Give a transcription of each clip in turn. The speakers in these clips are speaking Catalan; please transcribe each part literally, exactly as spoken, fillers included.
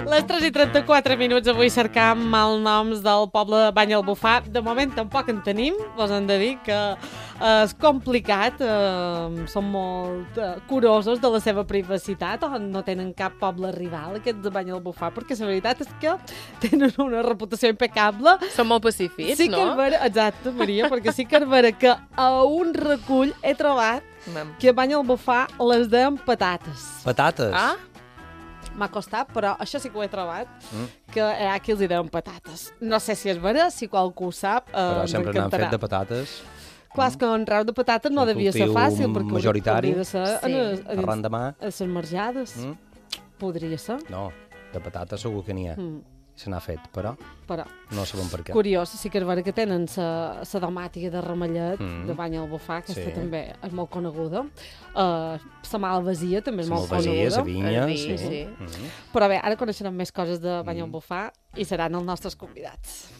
Les tres i trenta-quatre minuts avui cercam malnoms del poble de Banyalbufar. De moment tampoc en tenim, vos hem de dir que és complicat, eh, són molt eh, curosos de la seva privacitat, o no tenen cap poble rival, aquests de Banyalbufar, perquè la veritat és que tenen una reputació impecable. Són molt pacífics, sí no? Que és vera, exacte, Maria, perquè sí que és vera que a un recull he trobat Mem. que a Banyalbufar les deien patates. Patates? Ah? M'ha costat, però això sí que ho he trobat, Mm. que hi ha qui els hi deuen patates. No sé si és vera, si qualcú ho sap, eh, Però ens sempre n'han encantarà. fet de patates. Clar, és que en rau de patates no Un devia ser cultiu fàcil, perquè majoritari. hauria de ser Sí. en, les- en, Arran de mà. a les marjades. Mm? Podria ser, No, de patates segur que n'hi ha. mm. Se n'ha fet, però però no sabem per què. curiós, sí que és vera que tenen la domàtica de Ramellet, Mm. de Banyalbufar, aquesta Sí. també és molt coneguda. Uh, la Malvasia també és La molt Malvasia, coneguda. la vinya, El vi, sí. sí. Mm. Però bé, ara coneixerem més coses de Banyalbufar i seran els nostres convidats.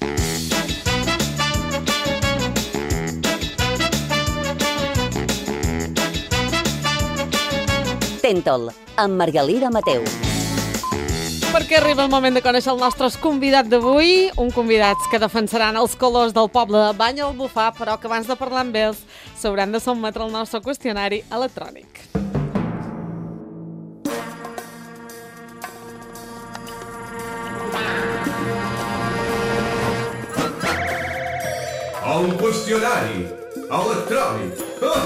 Tentol, amb Margalida Mateu. Perquè arriba el moment de conèixer el nostre convidat d'avui, un convidats que defensaran els colors del poble de Banyalbufar, però que abans de parlar amb ells s'hauran de sotmetre al nostre qüestionari electrònic. El qüestionari electrònic.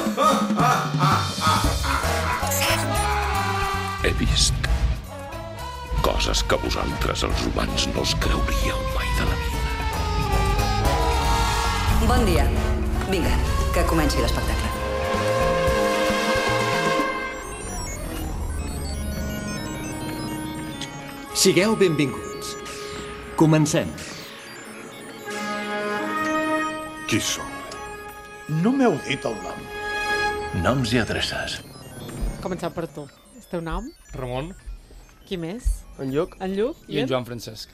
He vist coses que vosaltres, els humans, no us creuríeu mai de la vida. Bon dia. Vinga, que comenci l'espectacle. Sigueu benvinguts. Comencem. Qui sou? No m'heu dit el nom. Noms i adreces. Comencem per tu. El teu nom? Ramon, Qui més? en Lluc En Lluc? i en Joan Francesc.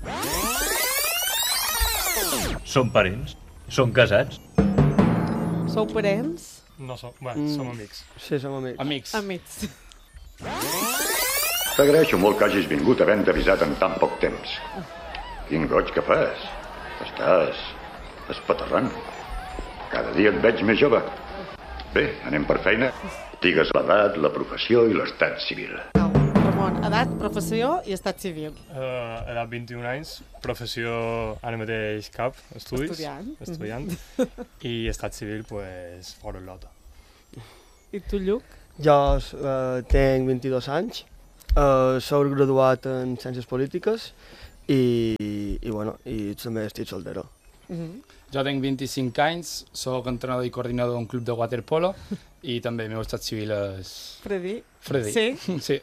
Són parents? Són casats? Sou parents? No som, bueno, som amics. Sí, som amics. Amics. Amics. T'agraeixo molt que hagis vingut havent avisat en tan poc temps. Quin goig que fas. Estàs espaterrant. Cada dia et veig més jove. Bé, anem per feina. Digues l'edat, la professió i l'estat civil. Au, Ramon, edat, professió i estat civil. Uh, edat vint-i-un anys, professió ara mateix cap, estudis. Estudiant. Estudiant. I estat civil, pues, fora el loto. I tu, Lluc? Jo uh, tenc vint-i-dos anys, uh, soc graduat en Ciències Polítiques i, i, bueno, i també estic soltero. Mm -hmm. Jo tenc vint-i-cinc anys, sóc entrenador i coordinador d'un club de waterpolo i també el meu estat civil és... Freddy? Freddy. Sí? Sí.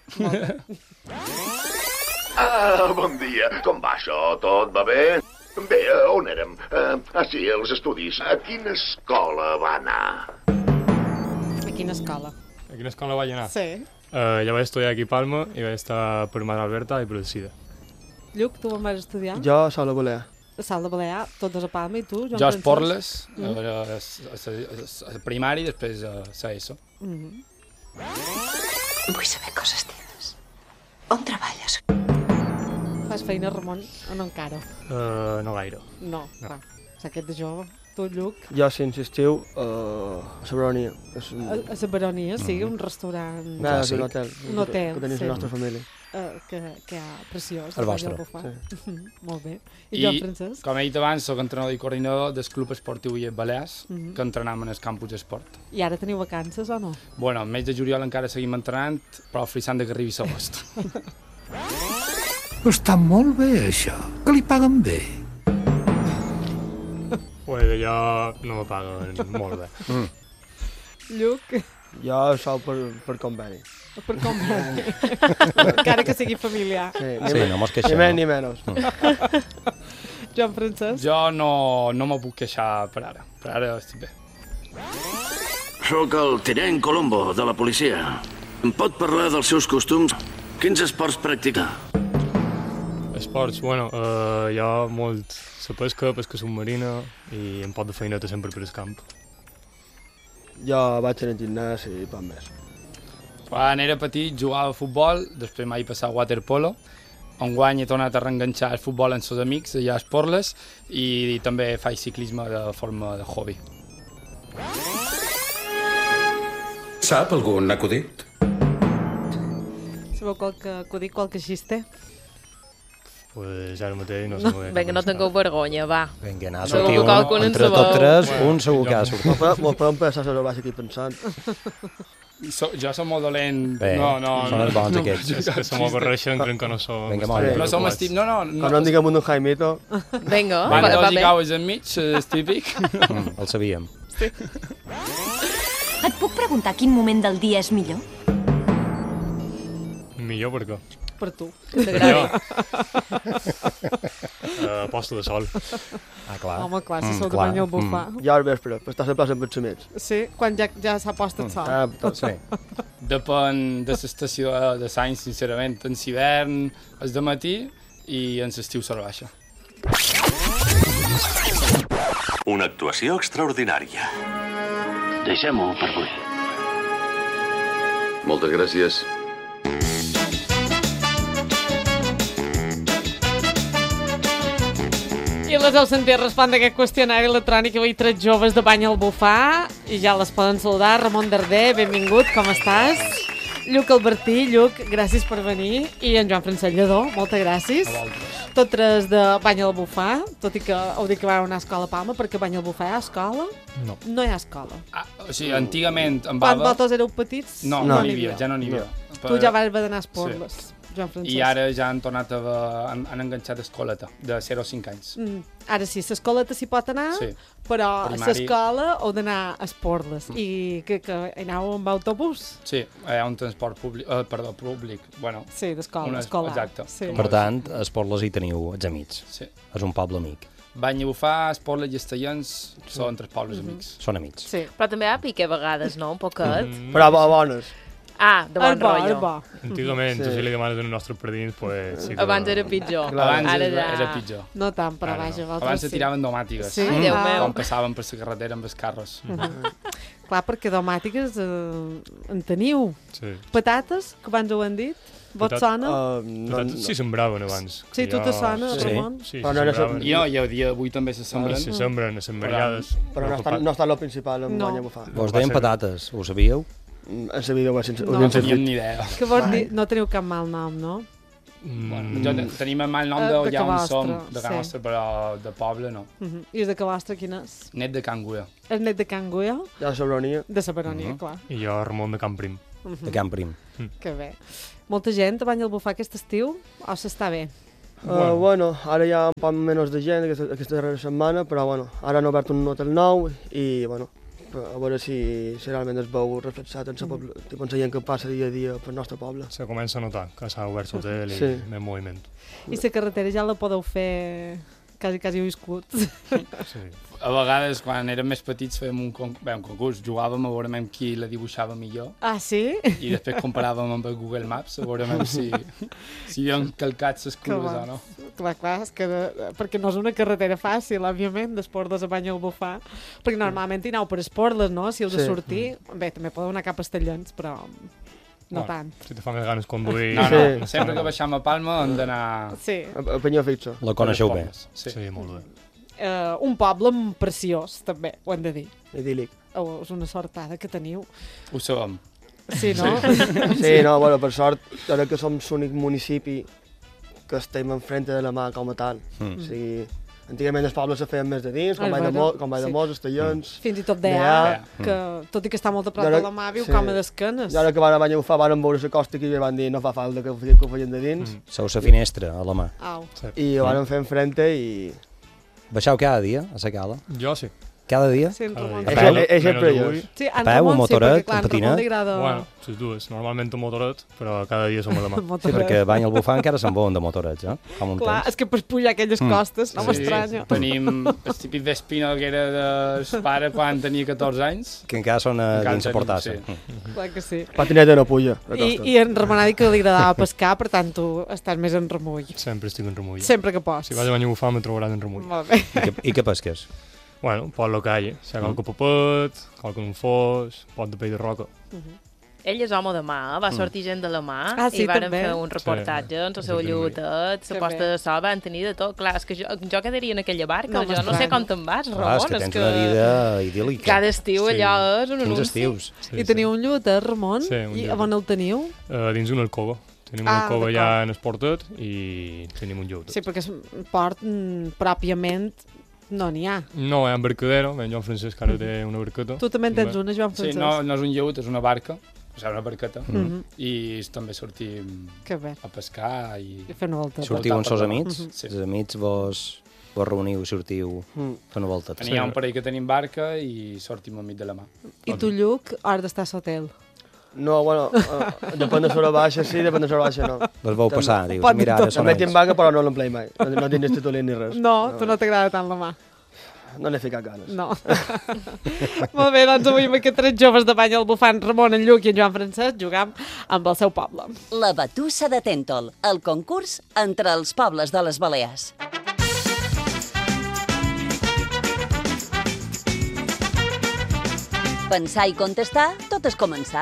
Ah, bon dia. Com va això? Tot va bé? Bé, on érem? Uh, ah, sí, els estudis. A quina escola va anar? A quina escola? A quina escola vaig anar? Sí. Uh, jo vaig estudiar aquí a Palma i vaig estar per Madre Alberta i per el SIDA. Lluc, tu on vas estudiar? Jo a Sala Balear. A Sal de Balear, tots dos a Palma, i tu, Joan Jo a Francesc? Esporles, Mm. a, a, a, a primari i després a, a ESO. Mm -hmm. Vull saber coses teves. On treballes? Fas feina, Ramon, o no encara? Uh, no gaire. No, No. clar. És aquest de jove. Tu, Lluc? Jo, si insistiu, uh, a la Baronia. És un, A, a la Baronia, sí, un restaurant... no, és un hotel. Un hotel, que tenim sí. la nostra família. Uh, que, que hi ha preciós. El vostre. Sí. Molt bé. I, I, Joan Francesc? com he dit abans, soc entrenador i coordinador del Club Esportiu Illes Balears, Mm -hmm. que entrenam en el campus d'esport. I ara teniu vacances o no? Bueno, al mes de juliol encara seguim entrenant, però frisant de que arribi l'agost. Està molt bé, això. Que li paguen bé. Pues allò no me paguen molt bé. Mm. Lluc? Jo sou per, per conveni. Per conveni. Encara que sigui familiar. Sí, ni, Sí, me, no mos ni queixem. més ni menys. Joan Francesc? Jo no, no me puc queixar per ara. Per ara estic bé. Sóc el tinent Colombo, de la policia. Em pot parlar dels seus costums? Quins esports practica? Esports, bueno, uh, hi ha molt la pesca, pesca submarina i em pot de feineta sempre per el camp. Jo vaig anar al gimnàs i poc més. Quan era petit jugava a futbol, després m'he passat a waterpolo Enguany he tornat a reenganxar el futbol amb els amics allà a Esporles i també faig ciclisme de forma de hobby. Sap algun acudit? Sabeu qualque acudit, qualque xiste? Pues ara mateix no sé molt bé. Vinga, no tingueu vergonya, va. Vinga, anar a Segur sortir que qualcun en entre sabeu. tots tres, Bueno, un segur que ha de sortir. Mos podem pensar sobre baix aquí pensant. So, jo som molt dolent. Bé, no, no, són els bons no, aquests. És que se m'ocorreixen, crec que no som... Vinga, molt bé. No som estim... No, no, no. Quan no en diguem un Jaimito... Vinga, Van va, va dos i bé. caues enmig, és típic. Mm, el sabíem. Et puc preguntar quin moment del dia és millor? Millor per què? Per tu. Que t'agradi. uh, posta de sol. Ah, clar. Home, clar, si Mm, sou de clar. bany al bufar. Mm. Ja al vespre, per estar sempre als pensaments. Sí, quan ja, ja s'ha post el sol. Ah, tot. Sí. Depèn de l'estació de l'any, sincerament. En l'hivern és de matí i en l'estiu serà baixa. Una actuació extraordinària. Deixem-ho per avui. Moltes gràcies. I les heu sentit respondre aquest qüestionari electrònic. Avui tres joves de bany al bufar i ja les poden saludar. Ramon Darder, benvingut, com estàs? Lluc Albertí, Lluc, gràcies per venir. I en Joan Francesc Lledó, moltes gràcies. A vosaltres. Tots tres de bany al bufar, tot i que heu dit que vau anar a escola a Palma, perquè bany al bufar hi ha escola? No. No hi ha escola. Ah, o sigui, antigament en Quan Bava... vosaltres éreu petits? No, no, n'hi havia, ja no n'hi havia. Tu ja vas haver d'anar a Esporles, sí. Joan Francesc. I ara ja han tornat a... han, han enganxat escoleta, de zero a cinc anys. Mm. Ara sí, l'escoleta s'hi pot anar, Sí. però a Primari. l'escola heu d'anar a Esporles. I que, que anàveu amb autobús? Sí, hi ha un transport públic, eh, perdó, públic, bueno. Sí, d'escola, una- escolar. Exacte. Sí. Per tant, a Esporles hi teniu els amics. Sí. És un poble amic. Bany i Bufar, Esporles i Estellens són tres pobles Mhm. amics. Són amics. Sí. Però també hi ha pique a vegades, no? Un poquet. Mm. Però bo- bones. Ah, de bon El bo, el rotllo. bo. Antigament, Sí. sí. si li demanes als nostres predins, pues, sí que... Abans era pitjor. Abans Ara era, ja... era pitjor. No tant, però Ara no. vaja, vosaltres Abans se sí. tiraven domàtiques. Sí? Ai, Déu Ah. meu. Quan passaven per la carretera amb els carros. Mhm. Clar, perquè domàtiques eh, en teniu. Sí. Patates, que abans ho han dit? Vos Patat- sona? Uh, no, Patates no. sí sembraven abans. Sí, que tu te sona, Sí. Ramon? Sí, Però se no era sembraven. I no, i el dia d'avui també se sembren. Se sembren, a les mercades. Però no està, no està el principal en No. bany a bufar. Vos deien patates, ho sabíeu? Mm, En la vida ho he sentit. No. ho No he teníem sentit. ni idea. Que vols dir? No teniu cap mal nom, no? Bueno, jo, te- tenim el mal nom Eh, de d'allà on Cabastre, som, de sí. Cabastre, però de poble no. Uh -huh. I és de Cabastre, quin és? Net de Can Guia. El net de Can Guia? Ja la sabronia. De la Baronia, Mhm. clar. I jo, Ramon de Camprim. Uh -huh. De Camp Prim. Que bé. Molta gent a bany al bufar aquest estiu? O s'està bé? Uh, bueno, ara hi ha un poc menys de gent aquesta, aquesta darrera setmana, però bueno, ara han obert un hotel nou i bueno, a veure si, si realment es veu reflexat en la poble, tipus, en la gent que passa dia a dia pel nostre poble. Se comença a notar que s'ha obert l'hotel i Sí. més moviment. I la carretera ja la podeu fer quasi, quasi viscut. Sí. A vegades, quan érem més petits, fèiem un, con bé, un concurs, jugàvem a veure qui la dibuixava millor Ah, sí? i després comparàvem amb el Google Maps a veure si, si havien calcat les Que curves bo. o no. Clar, clar, és que de, perquè no és una carretera fàcil, òbviament, d'Esporles a bany al bufar, perquè normalment hi aneu per Esporles, no? Si heu de Sí. sortir, bé, també podeu anar cap a Estellens, però no Bueno, tant. Si te fa més ganes conduir... No, no, Sí. sempre que baixam a Palma hem d'anar... Sí, A, a Penyó Fixa. La coneixeu bé. Sí. Sí, molt bé. uh, un poble preciós, també, ho hem de dir. Idíl·lic. Oh, és una sortada que teniu. Ho sabem. Sí, no? Sí, no, bueno, per sort, ara que som l'únic municipi que estem enfrente de la mà com a tal. Mm. O sigui, antigament els pobles se feien més de dins, com Ah, Vall de, bueno, Mo, com Vall de sí. Mos, Estellons... Fins i tot d'E Dea. A, que tot i que està molt a prop I ara- de la mà, viu sí. com a d'esquenes. I ara que van a Banya Bufar van veure la costa aquí i van dir no fa falta que ho feien, que ho feien de dins. Mm. Sou la finestra a la mà. Au. I ho van fer enfrente i... Baixeu cada dia a la cala? Jo sí. Cada dia? Sí, en Ramon. peu? sí. És- és Menys perillós. avui. Sí, en A peu, Ramon un sí, motoret, perquè clar, un en Ramon patinet? li agrada... Bueno, les dues. Normalment un motoret, però cada dia som a la mà. Sí, motoret. perquè bany al bufar encara se'n volen de motorets, eh? Com un Clar, temps. és que per pujar aquelles Mm. costes, no m'estranya. Tenim el típic Vespino que era del pare quan tenia catorze anys. Que encara són a Encara dins a tenim, portar-se. sí. Mm. Clar que sí. Patineta no puja, la I, costa. I en Ramon ha dit que li agradava pescar, per tant tu estàs més en remull. Sempre estic en remull. Sempre que pots. Si vas a bany a bufar me trobaràs en remull. Molt bé. I que, i que pesques? Bueno, pot lo calle. Si hi ha qualque papet, qualque un fos, pot de pell de roca. Uh -huh. ell és home de mà, eh? Va sortir gent de la mà Ah, sí, i varen també. fer un reportatge amb el seu lliutet, la posta de sol, van tenir de tot. Clar, és que jo, jo quedaria en aquella barca, No jo no sé m'estranya. com te'n vas, Ramon. Clar, és que tens una vida idíl·lica. Cada estiu allò és un Quins anunci. estius. I teniu un lluitet, Ramon? Sí, un I lluitet. on el teniu? Uh, dins una alcova. Tenim Ah, una alcova d'acord. allà en el portet i tenim un lliutet. Sí, perquè es port mm, pròpiament no n'hi ha. No, hi ha embarcadero, en Joan Francesc ara té una barqueta. Tu també en tens una, Joan Sí, Francesc? no, no és un lleut, és una barca, o sigui, una barqueta, Mhm. i també sortim Que bé. a pescar i... I fer una volta. Sortiu amb sos amics? Mhm. Sí. Els amics vos, vos reuniu, sortiu, Mm. fer una volta. N'hi ha un parell que tenim barca i sortim al mig de la mà. I tu, Lluc, has d'estar a l'hotel? No, bueno, uh, depèn de l'hora baixa, sí, depèn de l'hora baixa, no. Vos vau També- passar, dius, Pot mira, tot. ara són També tinc ells. vaga, però no l'emplei mai. No, no tinc títol ni res. No, tu no t'agrada tant la mà. No n'he ficat ganes. No. Molt bé, doncs avui amb aquests tres joves de bany al bufant, Ramon, en Lluc i en Joan Francesc, jugam amb el seu poble. La Batussa de Tèntol, el concurs entre els pobles de les Balears. Pensar i contestar, tot és començar.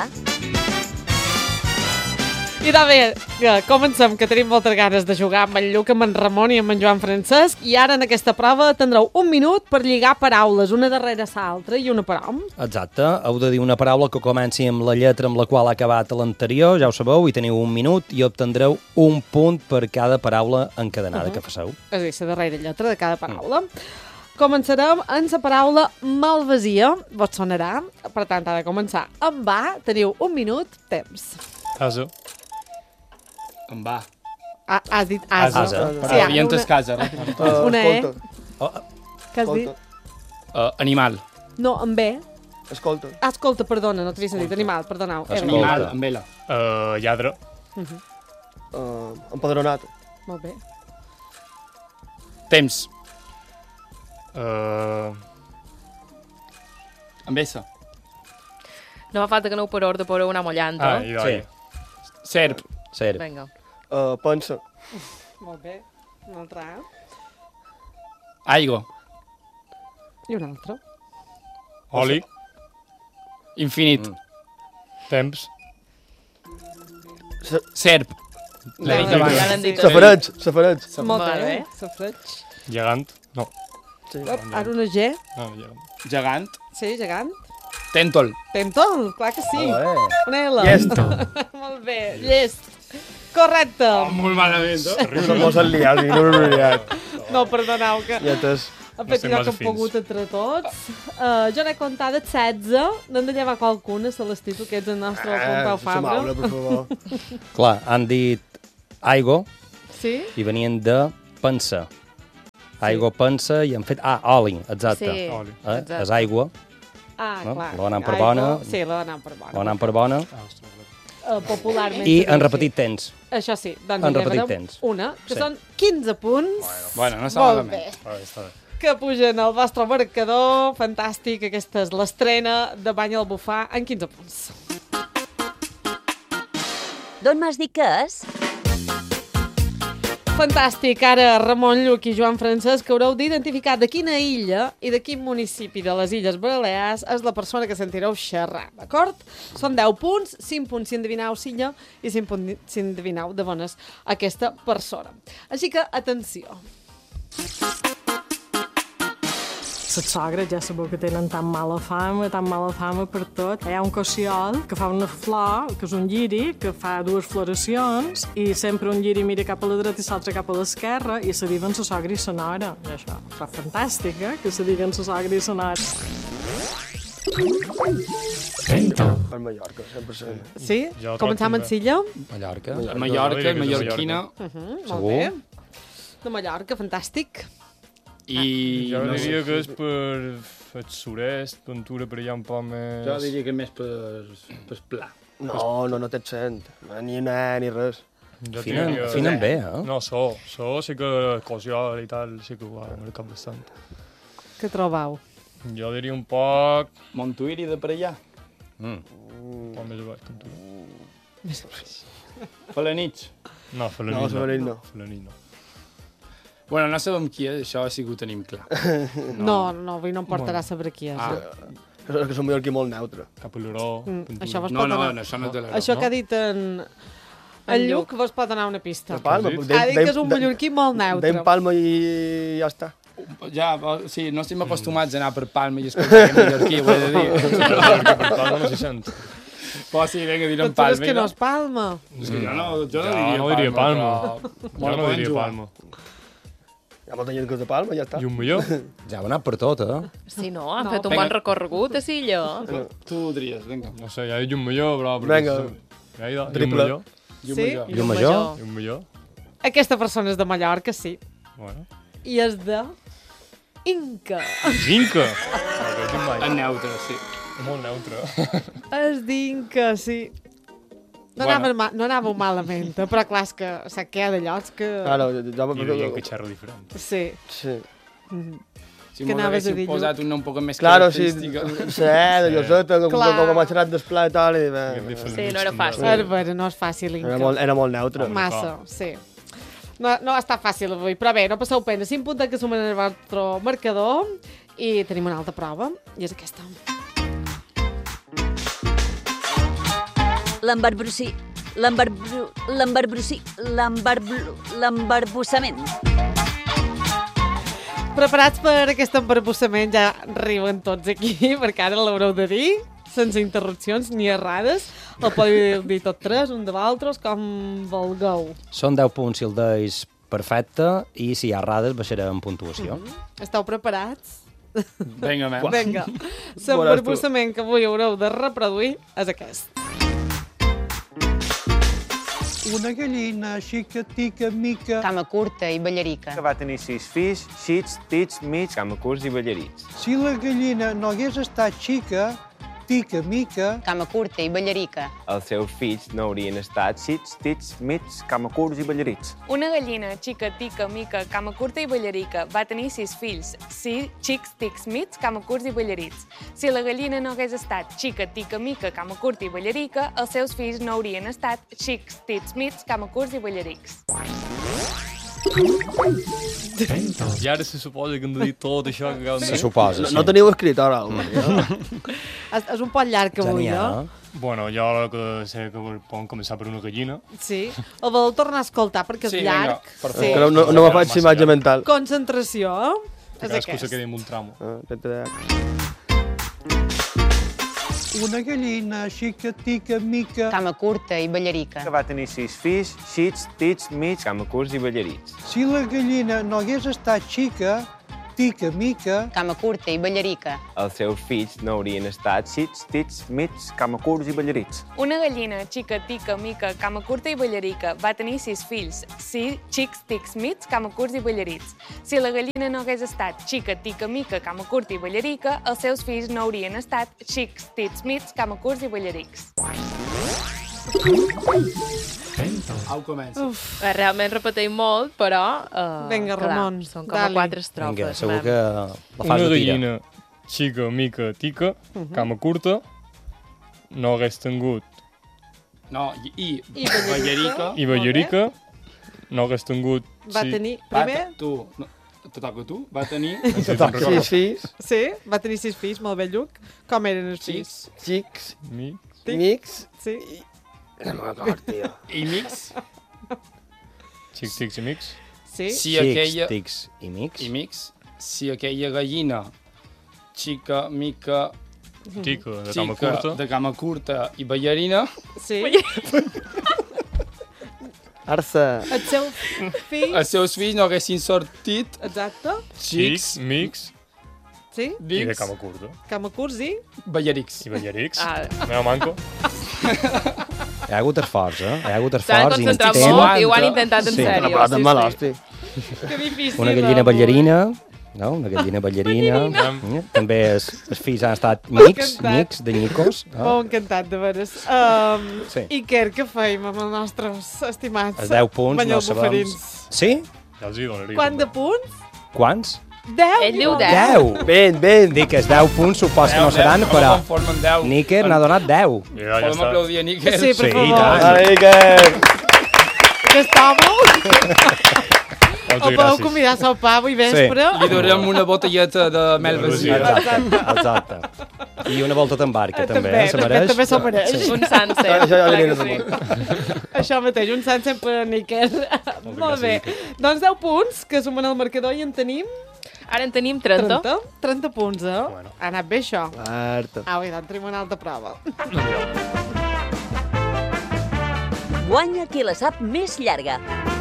I de bé, que comencem, que tenim moltes ganes de jugar amb en Lluc, amb en Ramon i amb en Joan Francesc, i ara en aquesta prova tindreu un minut per lligar paraules, una darrere l'altra i una per hom. Exacte, heu de dir una paraula que comenci amb la lletra amb la qual ha acabat l'anterior, ja ho sabeu, i teniu un minut i obtendreu un punt per cada paraula encadenada Uh-huh. que faceu. És a dir, la darrera lletra de cada paraula. Començarem amb la paraula malvasia, vos sonarà, per tant ha de començar amb A, teniu un minut, temps. Casa. En va. Ah, has dit asa. Asa. Sí, ara Havia entès una- casa. Uh, Una E. escolta, Què has dit? Uh, animal. No, amb B. escolta. Ah, escolta, perdona, no t'havia sentit. Animal, perdoneu. Era Escolta. Animal, amb vela. Uh, lladre. Mhm. Uh, empadronat. Molt bé. Temps. Uh, Amb essa. No fa falta que aneu per ordre, però una mollant. ah, i doi. Serp. Serp. Vinga. Uh, pensa. Molt bé. Un altre A. Aigua. I un altre. Oli. Infinit. Temps. Serp. L'he dit abans. Ja l'han dit. Safareig, safareig. Molt Molt bé. bé. Safreig. Gegant. No. Sí. Ara una G. No, gegant. Gegant. Sí, gegant. Tèntol. Tentol, clar que sí. Olé. Una L. Llest. Molt bé, llest. Correcte. Oh, molt malament, no? No mos han liat, no no no liat. No, perdoneu, que Lletes. hem No fet estem allò massa que hem fins. pogut entre tots. Uh, jo n'he comptat setze. N'hem de llevar qualcuna, Celestí, tu que ets el nostre Eh, Pompeu deixa'm aula, Fabra. per favor. Clar, han dit aigua Sí? i venien de pensar. Aigua, pensa i han fet... Ah, oli, exacte. Sí, Oli. Eh? exacte. És aigua, Ah, No? clar. La donant per Aigua. bona. Sí, la donant per bona. o anant per bona, Uh, popularment. i se han diu repetit temps. així. Això sí, doncs Han en repetit llevarem temps. una, que Sí. són quinze punts. Bueno, no està Molt malament. bé. Ah, està bé. Que pugen al vostre marcador. Fantàstic, aquesta és l'estrena de Bany al Bufar en quinze punts. D'on m'has dit que és? Fantàstic, ara Ramon, Lluc i Joan Francesc haureu d'identificar de quina illa i de quin municipi de les Illes Balears és la persona que sentireu xerrar, d'acord? Són deu punts, cinc punts si endevineu s'illa i cinc punts si endevineu de bones aquesta persona. Així que, atenció. Les sogres ja sabeu que tenen tan mala fama, tan mala fama per tot. Hi ha un cossiol que fa una flor, que és un lliri, que fa dues floracions, i sempre un lliri mira cap a la dreta i l'altre cap a l'esquerra, i se diuen la sogra i la nora. I això fa fantàstic, eh?, que se diguen la sogra i la nora. Per Mallorca, cent per cent. Sí? Jo Començam també. en Silla? Mallorca. Mallorca, Jo diria que és de mallorquina. Uh -huh, molt Segur? bé. De Mallorca, fantàstic. I... Jo no diria sé. que és per el sud-est, Ventura per allà un poc més... Jo diria que més per, per pla. No, no, no té accent. Ni una ni res. Jo Afinen, diria que- afinen bé, eh? No, so, so sí que Cossiol i tal sí que ho ha marcat bastant. Què trobau? Jo diria un poc... Montuïri de per allà. Mm. Un poc més abaix, Ventura. Felanitx. No, Felanit No, no. Felanit no. Felanit no. Bueno, no sabem qui és, això sí que ho tenim clar. No, no, avui no em portarà a saber qui és. Ah. És que som mallorquí molt neutre. Capoleró, Mm, això vos No, pot no, anar... no, això no és de l'Euro. Això no? que ha dit en... En Lluc vos pot anar una pista. De Palma. Ha dit que és un mallorquí molt neutre. Deim Palma i ja està. Ja, sí, no estem acostumats a anar per Palma i escoltar que mallorquí, ho he de dir. Per Palma no s'hi sent. Però sí, vinga, direm Però tu Palma. és que no és Palma. És que jo no, jo no Jo diria no diria Palma. però- Jo no poden diria jugar. Palma. Hi ha molta gent que és de Palma, ja està. I un millor? Ja va anar per tot, eh? Sí, no, han No, fet un vinga. bon recorregut a Silla. Tu ho diries, vinga. No sé, ja he dit un millor, però... Vinga. Ja he dit un Triple. millor. I un Sí? millor. I un major? I un millor. Aquesta persona és de Mallorca, sí. Bueno. I és de... Inca. Inca! Ah, que tinc mai. En neutre, sí. Molt neutre. És d'Inca, sí. No, Bueno. anava, ma- no anàveu malament, eh? Però clar, és que sap que hi ha de llocs que... Claro, jo... jo, I veient que xerra diferent. Sí. Sí. Mhm. Si Què mos anaves a haguéssiu dir, posat Lluc? un nom un poc més Claro, sí, característica. sí, de Lloseta, com, Clar. com, com ha xerrat d'esplà i tal, i bé, Sí, no era fàcil. És vera, no és fàcil, Inca. era molt, era molt neutre. Massa, sí. No, no ha estat fàcil avui, però bé, no passeu pena. cinc punts que sumen el vostre marcador i tenim una altra prova, i és aquesta. L'embarbrossi... L'embarbru... L'embarbrossi... L'embarbru... L'embarbussament. Preparats per aquest embarbussament, ja riuen tots aquí, perquè ara l'haureu de dir, sense interrupcions ni errades. El podeu dir tot tres, un de vosaltres, com vulgueu. Són deu punts si el deis perfecte i si hi ha errades baixarà en puntuació. Esteu preparats? Vinga, men. Vinga. L'embarbussament que avui haureu de reproduir és aquest. Una gallina xica, tica, mica... Cama curta i ballarica. Que va tenir sis fills, xits, tits, mig, cama curts i ballarits. Si la gallina no hagués estat xica, tica, mica... Cama curta i ballarica. Els seus fills no haurien estat xits, tits, mig, cama curts i ballarits. Una gallina xica, tica, mica, cama curta i ballarica va tenir sis fills, sis xics, tics, mig, cama curts i ballarits. Si la gallina no hagués estat xica, tica, mica, cama curta i ballarica, els seus fills no haurien estat xics, tits, mig, cama curts i ballarics. I ara se suposa que hem de dir tot això que acabem de dir. Se suposa, No, sí. no teniu escrit ara, el Maria? És, és un pot llarg avui, no? Bueno, jo el que sé que podem començar per una gallina. Sí. El voleu tornar a escoltar perquè és Sí, llarg. vinga, per Sí. Que no, no, no me faig imatge mental. Concentració, eh? És Cadascú se aquest. quedi amb un tramo. Ah, que te... Una gallina xica, tica, mica... Cama curta i ballarica. Que va tenir sis fills, xits, tits, mig, cama curts i ballarits. Si la gallina no hagués estat xica, tica, mica... Cama curta i ballarica. Els seus fills no haurien estat xits, tits, mig, cama curts i ballarits. Una gallina xica, tica, mica, cama curta i ballarica va tenir sis fills, sis xics, tics, mig, cama curts i ballarits. Si la gallina no hagués estat xica, tica, mica, cama curta i ballarica, els seus fills no haurien estat xics, tits, mig, cama curts i ballarics. Au, comença. Eh, Realment repeteix molt, però... Uh, Vinga, Ramon, Són com dale. a quatre estrofes. Vinga, segur mem. que la Una fas de tira. gallina xica, mica, tica, Mhm. cama curta, no hagués tingut... No, i, i, I ballarica. I ballarica, no hagués tingut... Va sí. tenir, Va, primer... tu, no, te toca a tu, va tenir... Sis fills. Sí, va tenir sis fills, molt bé, Lluc. Com eren els fills? Xics, Mi... mics... Sí. No m'acord, tio. I mix? Xics, tics i mics. Sí. Si Xics, aquella... tics i mics. I mix. Si aquella gallina xica, mica... Tica, de xica, cama curta. de cama curta i ballarina... Sí. Arça. El seu fill... Els seus fills no haguessin sortit Exacte. Xics, mics Sí. i de cama curta. Cama curts i... Ballarics. I ballarics. Ah. Meva manco. Hi ha hagut esforç, eh? Hi ha hagut S'han esforç. concentrat intent. molt i ho han intentat en Sí. sèrio. Però també sí, l'hosti. Que difícil. Una gallina avui. ballarina, no? Una gallina ballarina. Ballarina. Eh? També els, els fills han estat mics, encantat. mics de nyicos. M'ho encantat, de veres. Um, Sí. Iker, què feim amb els nostres estimats Els deu punts, no Banyol sabem... Bufarins? Sí? Ja els hi donaria. Quant de punts? Quants? Deu? Ell diu deu. Deu! Ben, ben. Dic que els deu punts supos que no seran, deu, però com conformen deu. Níker n'ha donat deu. Ja, ja Podem està. aplaudir a Níker? Sí, per Sí, favor. i tant. Vale, que... Aquest home... o podeu convidar a sopar avui vespre. Sí. Li donarem una botelleta de mel vacía. Exacte, exacte. I una volta d'embarca, Eh, també, també, eh? Se mereix? també se mereix. Sí. Un Sanse. Això ja clar venia que de Això mateix, un Sanse per Níquer. Molt bé. Doncs deu punts, que sumen al marcador i en tenim... Ara en tenim trenta. trenta, trenta punts, eh? Bueno. Ha anat bé, això. Marta. Ah, bé, doncs tenim una altra prova. Guanya qui la sap més llarga.